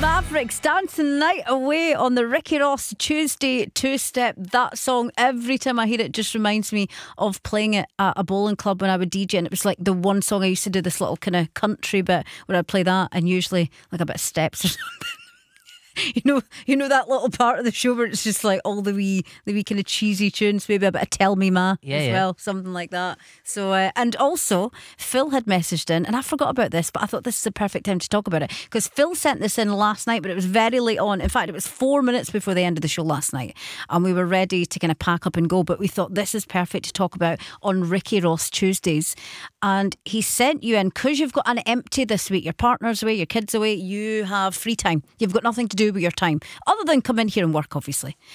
Mavericks dancing night away on the Ricky Ross Tuesday two-step. That song, every time I hear it, just reminds me of playing it at a bowling club when I would DJ, and it was like the one song I used to do, this little kind of country bit where I'd play that and usually like a bit of steps or something. You know that little part of the show where it's just like all the wee kind of cheesy tunes, maybe a bit of Tell Me Ma well, something like that. So and also Phil had messaged in, and I forgot about this, but I thought this is the perfect time to talk about it because Phil sent this in last night, but it was very late on. In fact, it was 4 minutes before the end of the show last night, and we were ready to kind of pack up and go, but we thought this is perfect to talk about on Ricky Ross Tuesdays. And he sent you in because you've got an empty this week. Your partner's away, your kids away, you have free time, you've got nothing to do with your time other than come in here and work, obviously.